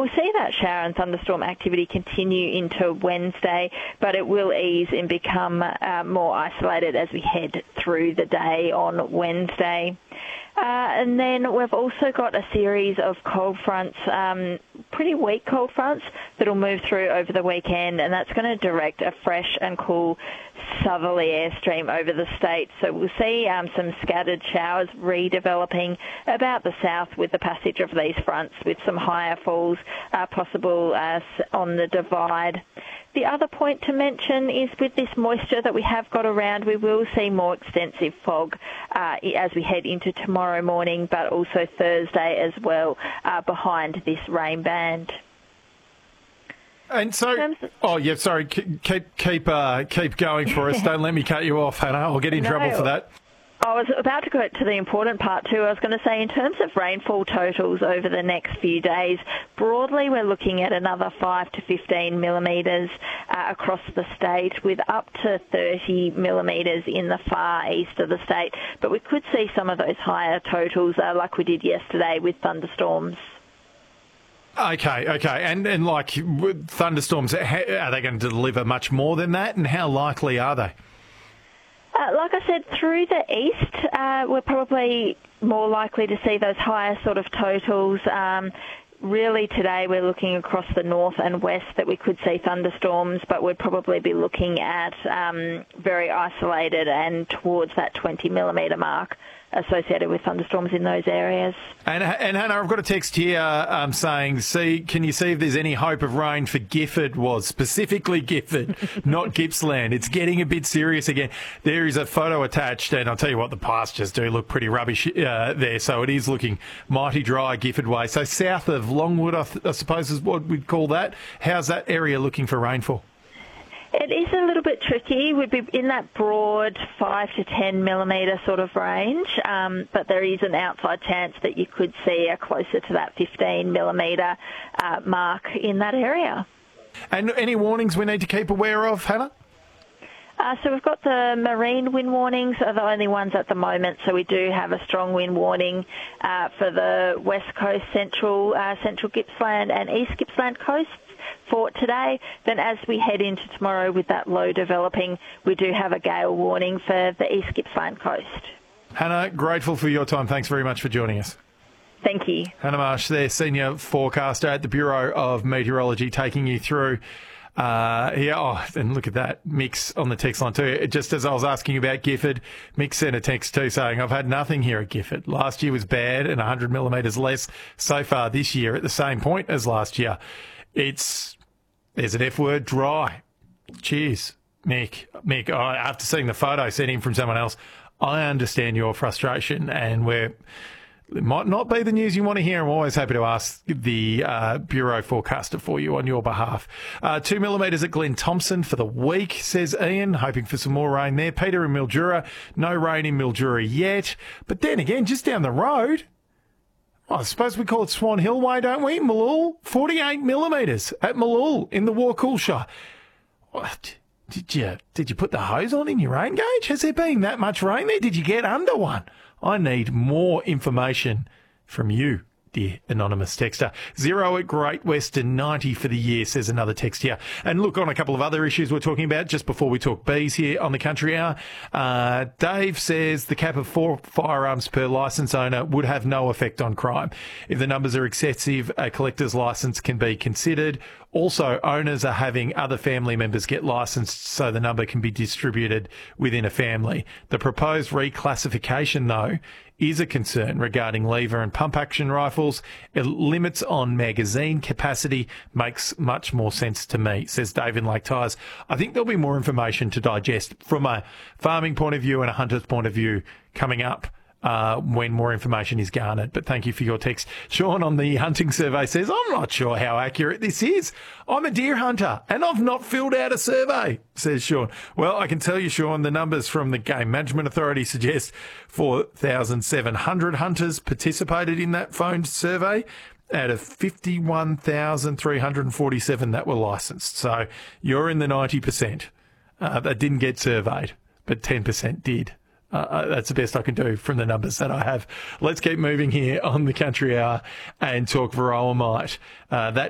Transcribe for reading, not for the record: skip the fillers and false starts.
we'll see that shower and thunderstorm activity continue into Wednesday, but it will ease and become more isolated as we head through the day on Wednesday. And then we've also got a series of cold fronts, pretty weak cold fronts, that will move through over the weekend, and that's going to direct a fresh and cool southerly airstream over the state. So we'll see some scattered showers redeveloping about the south with the passage of these fronts, with some higher falls possible on the divide. The other point to mention is with this moisture that we have got around, we will see more extensive fog as we head into tomorrow morning, but also Thursday as well behind this rain band. And so, keep going for us. Don't let me cut you off, Hannah. I'll get in trouble for that. I was about to go to the important part too. I was going to say, in terms of rainfall totals over the next few days, broadly we're looking at another 5 to 15 millimetres across the state, with up to 30 millimetres in the far east of the state. But we could see some of those higher totals like we did yesterday with thunderstorms. Okay. And like thunderstorms, are they going to deliver much more than that, and how likely are they? Like I said, through the east, we're probably more likely to see those higher sort of totals. Really today we're looking across the north and west that we could see thunderstorms, but we'd probably be looking at very isolated and towards that 20 millimetre mark associated with thunderstorms in those areas. And Hannah, I've got a text here saying, can you see if there's any hope of rain for Gifford? Was specifically Gifford, not Gippsland. It's getting a bit serious again. There is a photo attached, and I'll tell you what, the pastures do look pretty rubbish there, so it is looking mighty dry Gifford way. So south of Longwood, I suppose is what we'd call that. How's that area looking for rainfall? It is a little bit tricky. We'd be in that broad 5 to 10 millimetre sort of range, but there is an outside chance that you could see a closer to that 15 millimetre mark in that area. And any warnings we need to keep aware of, Hannah? So we've got the marine wind warnings are the only ones at the moment. So we do have a strong wind warning for the west coast, central Gippsland and east Gippsland coasts for today. Then as we head into tomorrow with that low developing, we do have a gale warning for the east Gippsland coast. Hannah, grateful for your time. Thanks very much for joining us. Thank you. Hannah Marsh there, senior forecaster at the Bureau of Meteorology, taking you through and look at that. Mick's on the text line too. Just as I was asking about Gifford, Mick sent a text too saying, I've had nothing here at Gifford. Last year was bad and 100 millimetres less so far this year at the same point as last year. There's an F word, dry. Cheers, Mick. Mick, after seeing the photo sent in from someone else, I understand your frustration, and it might not be the news you want to hear. I'm always happy to ask the Bureau forecaster for you on your behalf. 2 millimetres at Glen Thompson for the week, says Ian, hoping for some more rain there. Peter in Mildura, no rain in Mildura yet. But then again, just down the road, I suppose we call it Swan Hill Way, don't we? Malul, 48 millimetres at Malul in the Warkulsha. What? Did you put the hose on in your rain gauge? Has there been that much rain there? Did you get under one? I need more information from you, dear anonymous texter. 0 at Great Western, 90 for the year, says another text here. And look, on a couple of other issues we're talking about just before we talk bees here on the Country Hour. Dave says the cap of 4 firearms per licence owner would have no effect on crime. If the numbers are excessive, a collector's licence can be considered. Also, owners are having other family members get licensed so the number can be distributed within a family. The proposed reclassification, though, is a concern regarding lever and pump action rifles. Limits on magazine capacity makes much more sense to me, says Dave in Lake Tyers. I think there'll be more information to digest from a farming point of view and a hunter's point of view coming up when more information is garnered. But thank you for your text. Sean on the hunting survey says, I'm not sure how accurate this is. I'm a deer hunter and I've not filled out a survey, says Sean. Well, I can tell you, Sean, the numbers from the Game Management Authority suggest 4,700 hunters participated in that phoned survey out of 51,347 that were licensed. So you're in the 90% that didn't get surveyed, but 10% did. That's the best I can do from the numbers that I have. Let's keep moving here on the Country Hour and talk Varroa mite. That